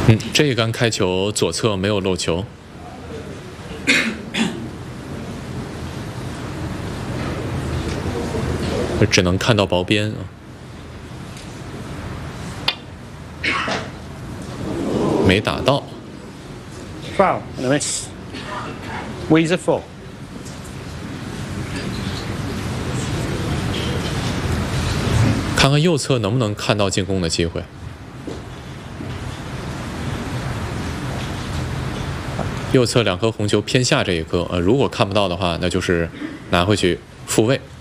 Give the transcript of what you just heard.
这一杆开球左侧没有漏球，只能看到薄边啊，没打到。 Foul and a miss. Weezer 4. 看看右侧能不能看到进攻的机会。右侧2颗红球偏下这一颗，如果看不到的话，那就是拿回去复位。